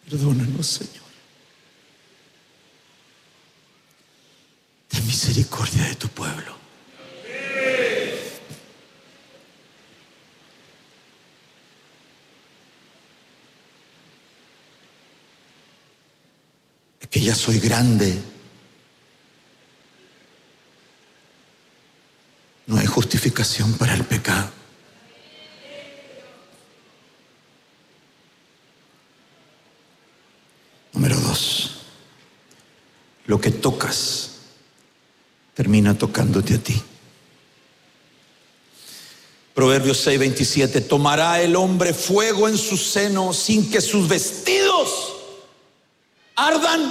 Perdónanos, Señor. Ten misericordia de tu pueblo. Es que ya soy grande. No hay justificación para el pecado. Número 2. Lo que tocas termina tocándote a ti. Proverbios 6:27. Tomará el hombre fuego en su seno sin que sus vestidos ardan.